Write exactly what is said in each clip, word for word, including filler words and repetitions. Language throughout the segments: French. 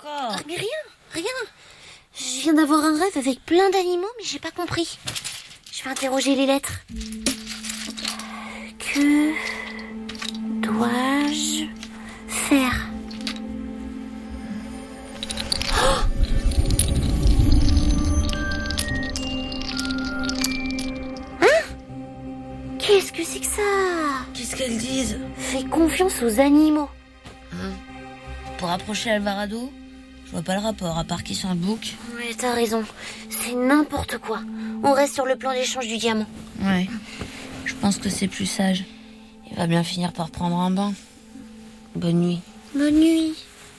encore? Ah, mais rien, rien. Je viens d'avoir un rêve avec plein d'animaux, mais j'ai pas compris. Je vais interroger les lettres. Que dois-je faire? Oh! Hein? Qu'est-ce que c'est que ça? Qu'est-ce qu'elles disent? Fais confiance aux animaux. Hein? Pour approcher Alvarado, je vois pas le rapport, à part qu'ils sont un bouc. Ouais, t'as raison. C'est n'importe quoi. On reste sur le plan d'échange du diamant. Ouais. Je pense que c'est plus sage. Il va bien finir par prendre un bain. Bonne nuit. Bonne nuit.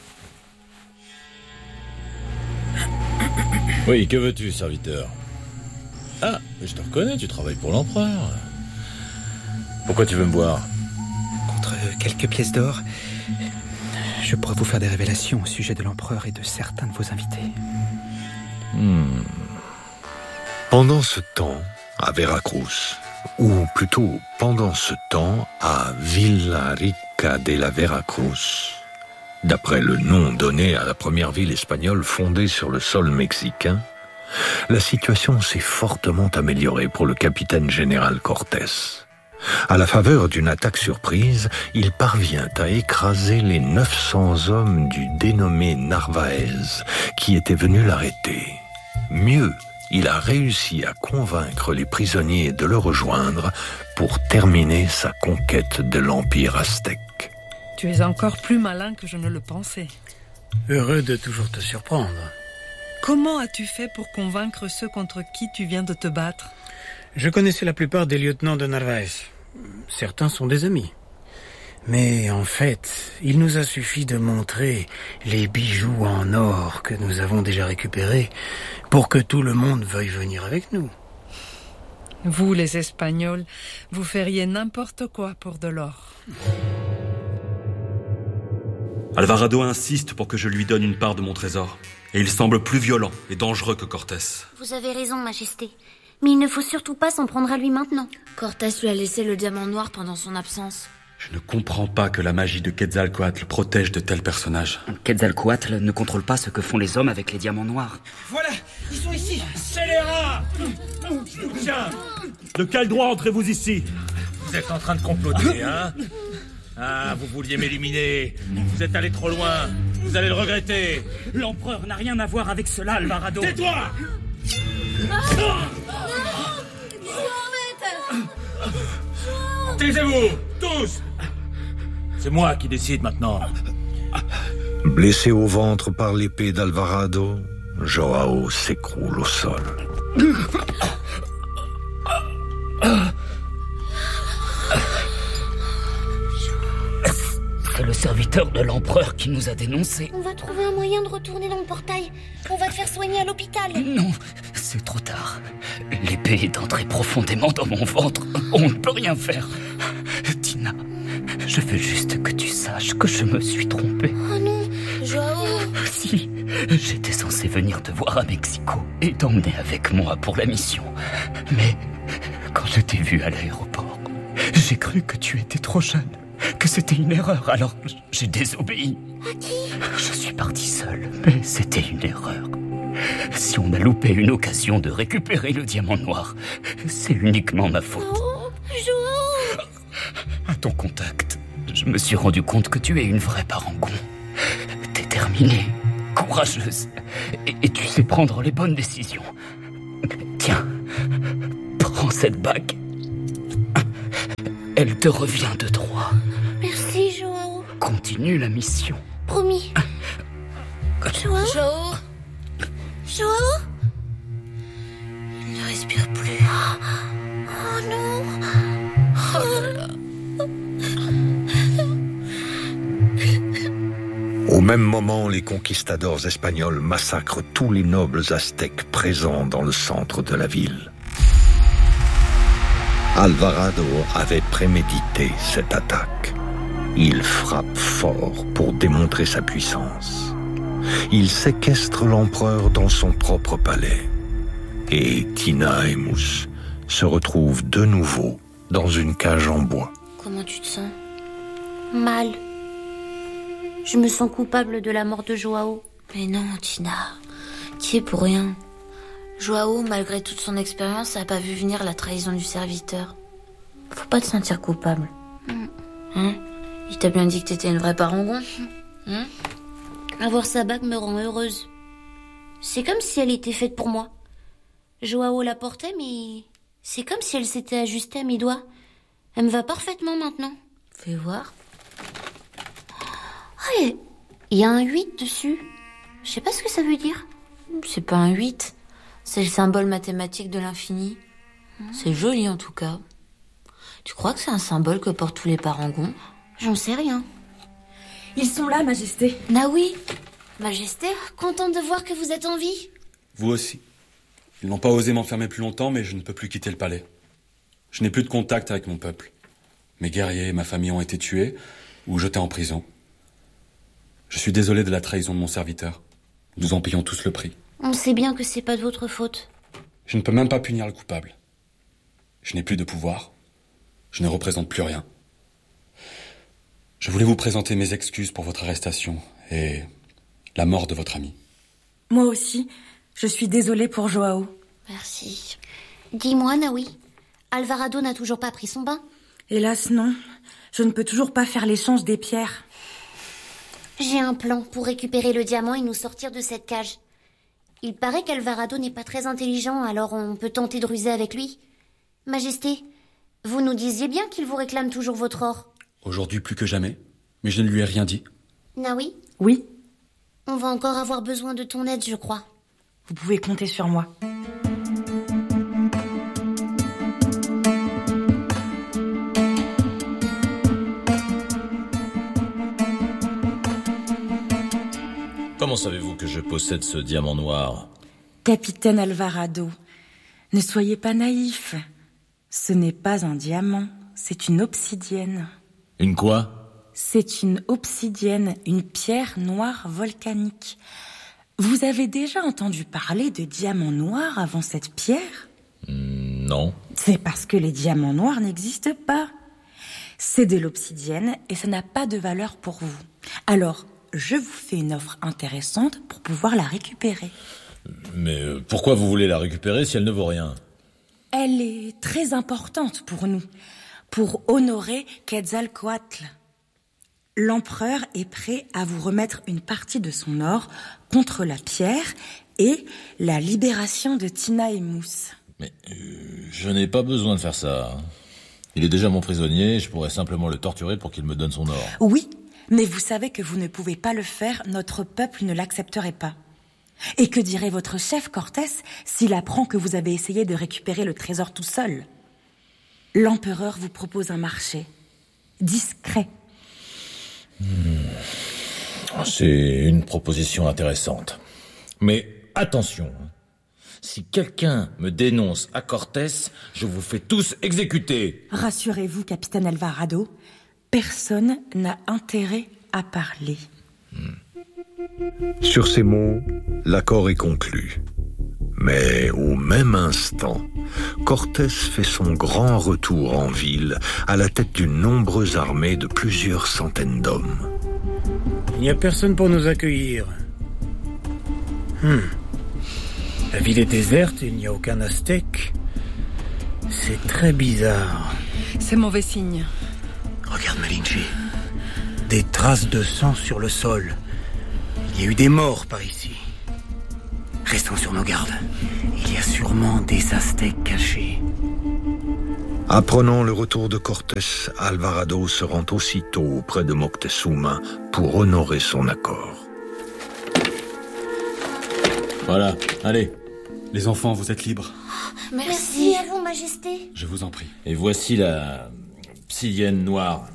Oui, que veux-tu, serviteur? Ah, mais je te reconnais, tu travailles pour l'empereur. Pourquoi tu veux me voir? Contre quelques pièces d'or, je pourrais vous faire des révélations au sujet de l'empereur et de certains de vos invités. Hmm. Pendant ce temps, à Veracruz, ou plutôt pendant ce temps à Villarrica de la Veracruz, d'après le nom donné à la première ville espagnole fondée sur le sol mexicain, la situation s'est fortement améliorée pour le capitaine général Cortés. À la faveur d'une attaque surprise, il parvient à écraser les neuf cents hommes du dénommé Narvaez qui étaient venus l'arrêter. Mieux, il a réussi à convaincre les prisonniers de le rejoindre pour terminer sa conquête de l'Empire aztèque. Tu es encore plus malin que je ne le pensais. Heureux de toujours te surprendre. Comment as-tu fait pour convaincre ceux contre qui tu viens de te battre? Je connaissais la plupart des lieutenants de Narvaez. Certains sont des amis. Mais en fait, il nous a suffi de montrer les bijoux en or que nous avons déjà récupérés pour que tout le monde veuille venir avec nous. Vous, les Espagnols, vous feriez n'importe quoi pour de l'or. Alvarado insiste pour que je lui donne une part de mon trésor. Et il semble plus violent et dangereux que Cortés. Vous avez raison, Majesté. Mais il ne faut surtout pas s'en prendre à lui maintenant. Cortés lui a laissé le diamant noir pendant son absence. Je ne comprends pas que la magie de Quetzalcoatl protège de tels personnages. Quetzalcoatl ne contrôle pas ce que font les hommes avec les diamants noirs. Voilà, ils sont ici. Scélérats! Tiens, de quel droit entrez-vous ici? Vous êtes en train de comploter, hein? Ah, vous vouliez m'éliminer. Vous êtes allé trop loin. Vous allez le regretter. L'empereur n'a rien à voir avec cela, Alvarado. Tais-toi! Taisez-vous, tous! C'est moi qui décide maintenant. Blessé au ventre par l'épée d'Alvarado, Joao s'écroule au sol. C'est le serviteur de l'empereur qui nous a dénoncés. On va trouver un moyen de retourner dans le portail. On va te faire soigner à l'hôpital. Non, c'est trop tard. L'épée est entrée profondément dans mon ventre. On ne peut rien faire. Tina, je veux juste que tu saches que je me suis trompé. Oh non, Joao. Si, j'étais censé venir te voir à Mexico et t'emmener avec moi pour la mission. Mais quand je t'ai vu à l'aéroport, j'ai cru que tu étais trop jeune. Que c'était une erreur, alors j'ai désobéi. À qui? Je suis parti seul, mais c'était une erreur. Si on a loupé une occasion de récupérer le diamant noir, c'est uniquement ma faute. Oh, Joao! À ton contact, je me suis rendu compte que tu es une vraie parangon. Déterminée, courageuse, et, et tu sais prendre les bonnes décisions. Tiens, prends cette bague. Elle te revient de droit. Merci, Joao. Continue la mission. Promis. Joao? Joao? Joao? Il ne respire plus. Oh non. Oh là là. Au même moment, les conquistadors espagnols massacrent tous les nobles aztèques présents dans le centre de la ville. Alvarado avait prémédité cette attaque. Il frappe fort pour démontrer sa puissance. Il séquestre l'empereur dans son propre palais. Et Tina et Mousse se retrouvent de nouveau dans une cage en bois. Comment tu te sens? Mal. Je me sens coupable de la mort de Joao. Mais non, Tina. Qui est pour rien? Joao, malgré toute son expérience, a pas vu venir la trahison du serviteur. Faut pas te sentir coupable. Mm. Hein? Il t'a bien dit que t'étais une vraie parangon. Hein? Avoir sa bague me rend heureuse. C'est comme si elle était faite pour moi. Joao la portait, mais c'est comme si elle s'était ajustée à mes doigts. Elle me va parfaitement maintenant. Fais voir. Ouais, il y a un huit dessus. Je sais pas ce que ça veut dire. C'est pas un huit. C'est le symbole mathématique de l'infini. Mmh. C'est joli en tout cas. Tu crois que c'est un symbole que portent tous les parangons? J'en sais rien. Ils sont là, Majesté. Naoui, Majesté, contente de voir que vous êtes en vie. Vous aussi. Ils n'ont pas osé m'enfermer plus longtemps, mais je ne peux plus quitter le palais. Je n'ai plus de contact avec mon peuple. Mes guerriers et ma famille ont été tués ou jetés en prison. Je suis désolé de la trahison de mon serviteur. Nous en payons tous le prix. On sait bien que c'est pas de votre faute. Je ne peux même pas punir le coupable. Je n'ai plus de pouvoir. Je ne représente plus rien. Je voulais vous présenter mes excuses pour votre arrestation et la mort de votre ami. Moi aussi, je suis désolée pour Joao. Merci. Dis-moi, Naoui, Alvarado n'a toujours pas pris son bain? Hélas, non. Je ne peux toujours pas faire l'échange des pierres. J'ai un plan pour récupérer le diamant et nous sortir de cette cage. Il paraît qu'Alvarado n'est pas très intelligent, alors on peut tenter de ruser avec lui. Majesté, vous nous disiez bien qu'il vous réclame toujours votre or. Aujourd'hui plus que jamais, mais je ne lui ai rien dit. Naoui? Oui? On va encore avoir besoin de ton aide, je crois. Vous pouvez compter sur moi. Comment savez-vous que je possède ce diamant noir? Capitaine Alvarado, ne soyez pas naïf. Ce n'est pas un diamant, c'est une obsidienne. Une quoi? C'est une obsidienne, une pierre noire volcanique. Vous avez déjà entendu parler de diamants noirs avant cette pierre? mmh, Non. C'est parce que les diamants noirs n'existent pas. C'est de l'obsidienne et ça n'a pas de valeur pour vous. Alors, je vous fais une offre intéressante pour pouvoir la récupérer. Mais pourquoi vous voulez la récupérer si elle ne vaut rien? Elle est très importante pour nous, pour honorer Quetzalcoatl. L'empereur est prêt à vous remettre une partie de son or contre la pierre et la libération de Tina et Mousse. Mais euh, je n'ai pas besoin de faire ça. Il est déjà mon prisonnier, je pourrais simplement le torturer pour qu'il me donne son or. Oui, mais vous savez que vous ne pouvez pas le faire, notre peuple ne l'accepterait pas. Et que dirait votre chef Cortés s'il apprend que vous avez essayé de récupérer le trésor tout seul? L'empereur vous propose un marché, discret. Hmm. C'est une proposition intéressante. Mais attention, si quelqu'un me dénonce à Cortés, je vous fais tous exécuter. Rassurez-vous, capitaine Alvarado, personne n'a intérêt à parler. Hmm. Sur ces mots, l'accord est conclu. Mais au même instant, Cortés fait son grand retour en ville à la tête d'une nombreuse armée de plusieurs centaines d'hommes. Il n'y a personne pour nous accueillir. Hmm. La ville est déserte et il n'y a aucun aztèque. C'est très bizarre. C'est mauvais signe. Regarde, Malinche. Des traces de sang sur le sol. Il y a eu des morts par ici. Restons sur nos gardes. Il y a sûrement des aztèques cachés. Apprenant le retour de Cortés, Alvarado se rend aussitôt auprès de Moctezuma pour honorer son accord. Voilà, allez. Les enfants, vous êtes libres. Merci. Merci à vous, Majesté. Je vous en prie. Et voici la obsidienne noire.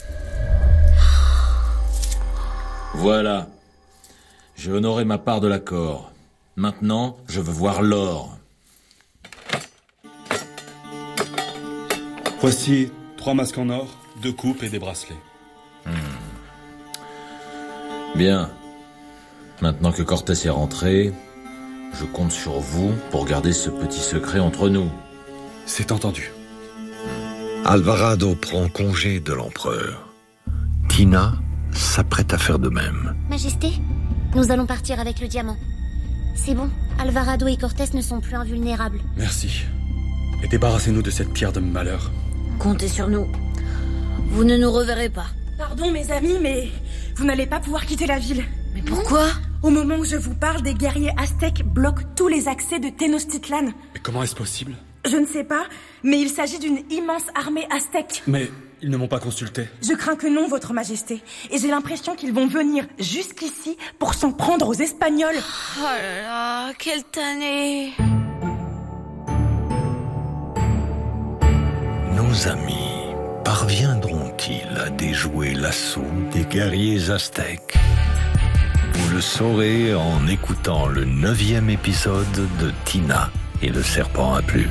Voilà. J'ai honoré ma part de l'accord. Maintenant, je veux voir l'or. Voici trois masques en or, deux coupes et des bracelets. Hmm. Bien. Maintenant que Cortés est rentré, je compte sur vous pour garder ce petit secret entre nous. C'est entendu. Alvarado prend congé de l'empereur. Tina s'apprête à faire de même. Majesté, Nous allons partir avec le diamant. C'est bon, Alvarado et Cortés ne sont plus invulnérables. Merci. Et débarrassez-nous de cette pierre de malheur. Comptez sur nous. Vous ne nous reverrez pas. Pardon mes amis, mais vous n'allez pas pouvoir quitter la ville. Mais pourquoi ? Au moment où je vous parle, des guerriers aztèques bloquent tous les accès de Tenochtitlan. Mais comment est-ce possible ? Je ne sais pas, mais il s'agit d'une immense armée aztèque. Mais ils ne m'ont pas consulté. Je crains que non, votre majesté. Et j'ai l'impression qu'ils vont venir jusqu'ici pour s'en prendre aux Espagnols. Oh là là, quelle tannée. Nos amis parviendront-ils à déjouer l'assaut des guerriers aztèques ? Vous le saurez en écoutant le neuvième épisode de Tina et le serpent à plumes.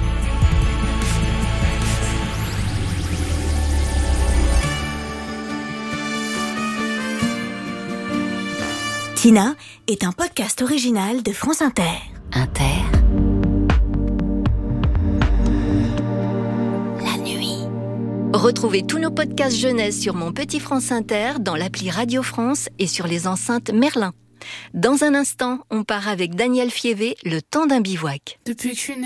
Tina est un podcast original de France Inter. Inter. La nuit. Retrouvez tous nos podcasts jeunesse sur Mon Petit France Inter, dans l'appli Radio France et sur les enceintes Merlin. Dans un instant, on part avec Daniel Fievé, Le temps d'un bivouac. Depuis que je suis née.